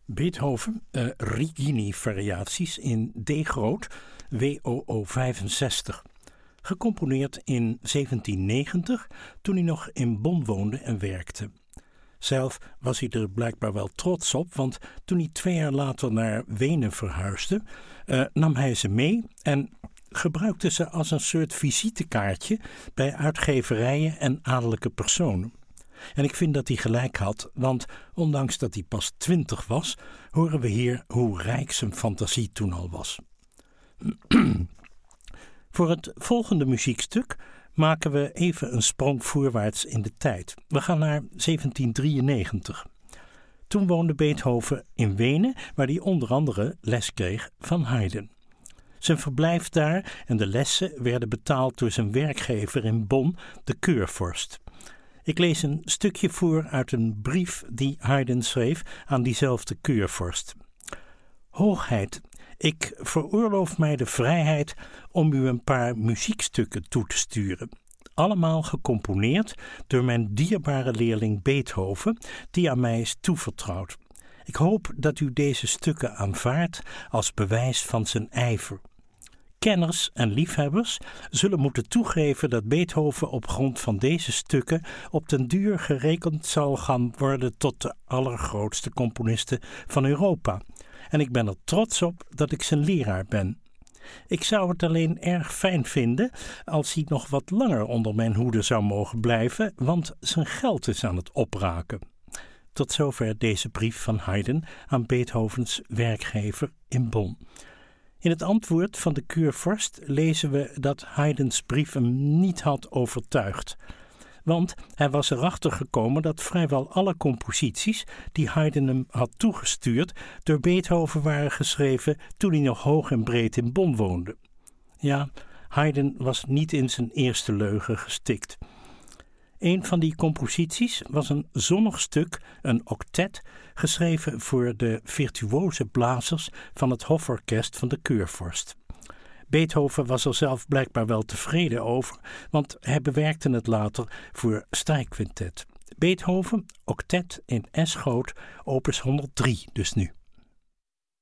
Beethoven, Righini-variaties in D groot, WOO 65. Gecomponeerd in 1790, toen hij nog in Bonn woonde en werkte. Zelf was hij er blijkbaar wel trots op, want toen hij 2 jaar later naar Wenen verhuisde, nam hij ze mee en gebruikte ze als een soort visitekaartje bij uitgeverijen en adellijke personen. En ik vind dat hij gelijk had, want ondanks dat hij pas 20 was, horen we hier hoe rijk zijn fantasie toen al was. Voor het volgende muziekstuk maken we even een sprong voorwaarts in de tijd. We gaan naar 1793. Toen woonde Beethoven in Wenen, waar hij onder andere les kreeg van Haydn. Zijn verblijf daar en de lessen werden betaald door zijn werkgever in Bonn, de keurvorst. Ik lees een stukje voor uit een brief die Haydn schreef aan diezelfde keurvorst. Hoogheid, ik veroorloof mij de vrijheid om u een paar muziekstukken toe te sturen. Allemaal gecomponeerd door mijn dierbare leerling Beethoven, die aan mij is toevertrouwd. Ik hoop dat u deze stukken aanvaardt als bewijs van zijn ijver. Kenners en liefhebbers zullen moeten toegeven dat Beethoven op grond van deze stukken op den duur gerekend zal gaan worden tot de allergrootste componisten van Europa. En ik ben er trots op dat ik zijn leraar ben. Ik zou het alleen erg fijn vinden als hij nog wat langer onder mijn hoede zou mogen blijven, want zijn geld is aan het opraken. Tot zover deze brief van Haydn aan Beethovens werkgever in Bonn. In het antwoord van de keurvorst lezen we dat Haydns brief hem niet had overtuigd. Want hij was erachter gekomen dat vrijwel alle composities die Haydn hem had toegestuurd door Beethoven waren geschreven toen hij nog hoog en breed in Bonn woonde. Ja, Haydn was niet in zijn eerste leugen gestikt. Een van die composities was een zonnig stuk, een octet, geschreven voor de virtuoze blazers van het hoforkest van de keurvorst. Beethoven was er zelf blijkbaar wel tevreden over, want hij bewerkte het later voor strijkquintet. Beethoven, octet in S groot, opus 103 dus nu.